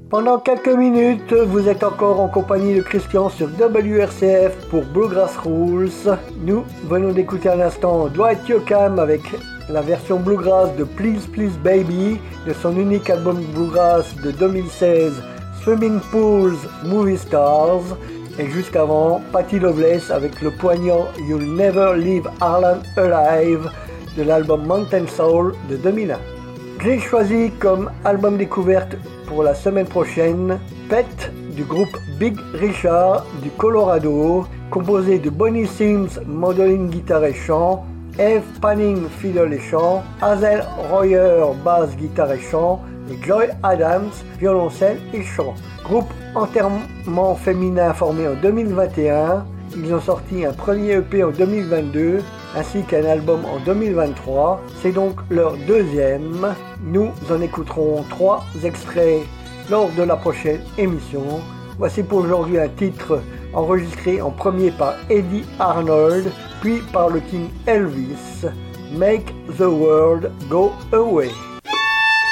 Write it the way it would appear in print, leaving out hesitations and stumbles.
Pendant quelques minutes, vous êtes encore en compagnie de Christian sur WRCF pour Bluegrass Rules. Nous venons d'écouter à l'instant Dwight Yoakam avec la version Bluegrass de Please Please Baby de son unique album Bluegrass de 2016, Swimming Pools Movie Stars. Et jusqu'avant, Patty Loveless avec le poignant You'll Never Leave Harlan Alive de l'album Mountain Soul de 2001. J'ai choisi comme album découverte pour la semaine prochaine Pet du groupe Big Richard du Colorado, composé de Bonnie Sims, mandoline, guitare et chant, Eve Panning, fiddle et chant, Hazel Royer, basse, guitare et chant, et Joy Adams, violoncelle et chant. Groupe entièrement féminin formé en 2021, ils ont sorti un premier EP en 2022 ainsi qu'un album en 2023. C'est donc leur deuxième. Nous en écouterons 3 extraits lors de la prochaine émission. Voici pour aujourd'hui un titre enregistré en premier par Eddie Arnold, puis par le King Elvis, Make the World Go Away.